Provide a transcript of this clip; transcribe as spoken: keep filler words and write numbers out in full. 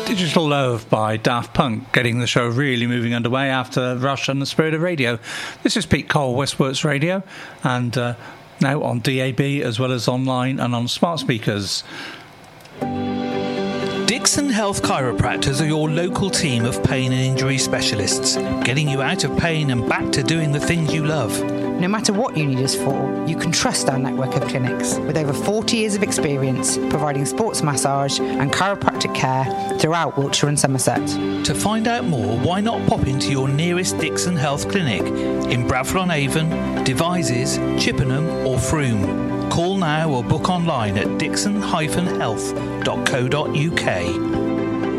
Digital Love by Daft Punk, getting the show really moving underway after Rush and the Spirit of Radio. This is Pete Cole, Westworks Radio, and uh, now on D A B as well as online and on smart speakers. Dixon Health Chiropractors are your local team of pain and injury specialists, getting you out of pain and back to doing the things you love. No matter what you need us for, you can trust our network of clinics with over forty years of experience providing sports massage and chiropractic care throughout Wiltshire and Somerset. To find out more, why not pop into your nearest Dixon Health clinic in Bradford-on-Avon, Devizes, Chippenham or Frome. Call now or book online at dixon dash health dot co dot uk.